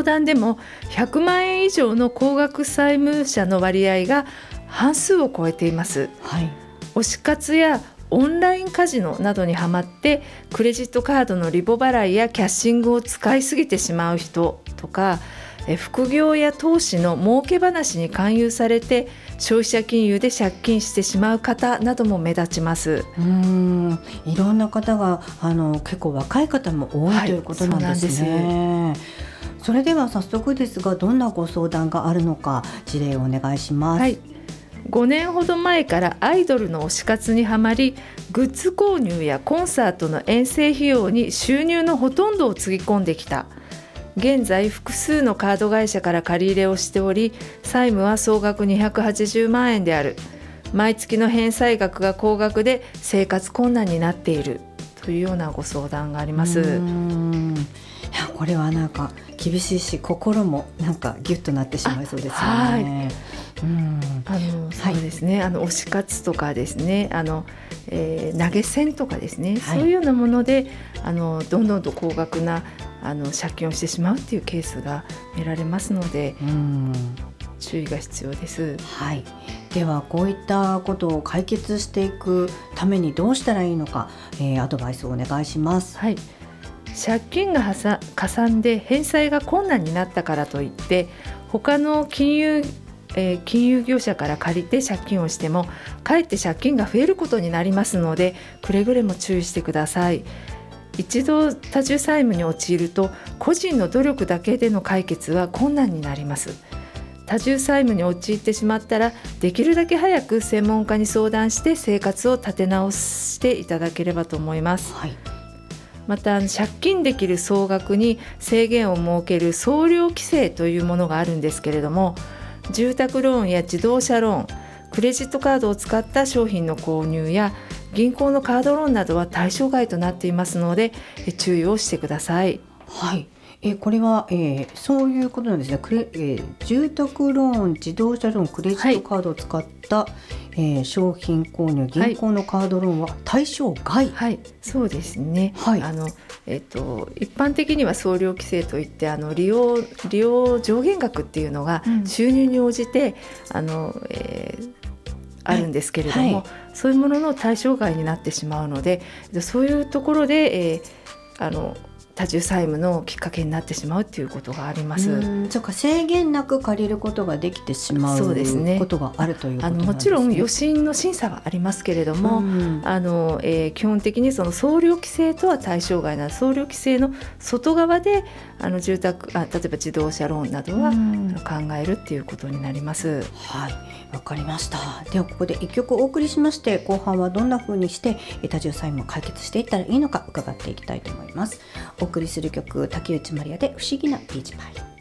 相談でも100万円以上の高額債務者の割合が半数を超えています。 はい、 推し活やオンラインカジノなどにはまってクレジットカードのリボ払いやキャッシングを使いすぎてしまう人とか、副業や投資の儲け話に勧誘されて消費者金融で借金してしまう方なども目立ちます。 いろんな方が結構若い方も多い、ということなんですね。それでは早速ですが、どんなご相談があるのか事例をお願いします。 はい、5年ほど前からアイドルの推し活にはまり、グッズ購入やコンサートの遠征費用に収入のほとんどをつぎ込んできた。現在複数のカード会社から借り入れをしており、債務は総額280万円である。毎月の返済額が高額で生活困難になっているというようなご相談があります。 いや、これはなんか厳しいし、心もなんかギュッとなってしまいそうですよね。 そうですね、推し活とかですね、投げ銭とかですね、そういうようなものでどんどんと高額な借金をしてしまうっていうケースが見られますので、注意が必要です。 はい、ではこういったことを解決していくためにどうしたらいいのか、アドバイスをお願いします。 はい、借金がかさんで返済が困難になったからといって他の金融業者から借りて借金をしてもかえって借金が増えることになりますので、くれぐれも注意してください。一度多重債務に陥ると個人の努力だけでの解決は困難になります。多重債務に陥ってしまったらできるだけ早く専門家に相談して生活を立て直していただければと思います。 はい、 また借金できる総額に制限を設ける総量規制というものがあるんですけれども、住宅ローンや自動車ローン、クレジットカードを使った商品の購入や銀行のカードローンなどは対象外となっていますので注意をしてください。 はい、これは、そういうことなんですね。住宅ローン、自動車ローン、クレジットカードを使った、商品購入、銀行のカードローンは対象外。 はい、そうですね。 はい、 一般的には総量規制といって利用上限額っていうのが収入に応じて、あるんですけれども、そういうものの対象外になってしまうので、そういうところで、多重債務のきっかけになってしまうということがあります。 そうか、制限なく借りることができてしまうことがあるということなんですね。 もちろん余震の審査はありますけれども、基本的にその総量規制とは対象外な総量規制の外側で例えば自動車ローンなどは考えるっていうことになります。 はい、わかりました。ではここで1曲お送りしまして、後半はどんな風にして多重債務を解決していったらいいのか伺っていきたいと思います。お送りする曲、竹内まりやで不思議なビーチパイ。